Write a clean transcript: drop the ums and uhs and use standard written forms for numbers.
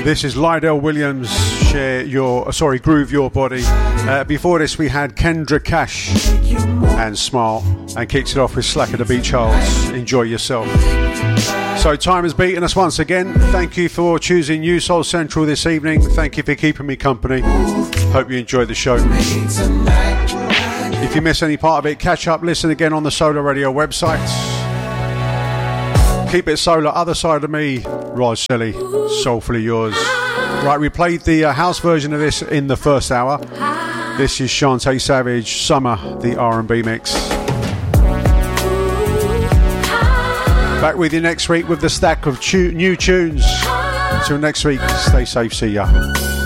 This is Lydell Williams, Groove Your Body. Before this we had Kendra Cash and Smile, and kicked it off with Slack of the Beach Holes, Enjoy Yourself. So time has beaten us once again. Thank you for choosing New Soul Central this evening. Thank you for keeping me company. Hope you enjoyed the show. If you miss any part of it, catch up, listen again on the Solar Radio website. Keep it solar, other side of me, Raj Selly, soulfully yours. Right, we played the house version of this in the first hour. This is Shantae Savage, Summer, the R&B mix. Back with you next week with the stack of new tunes. Until next week, stay safe, see ya.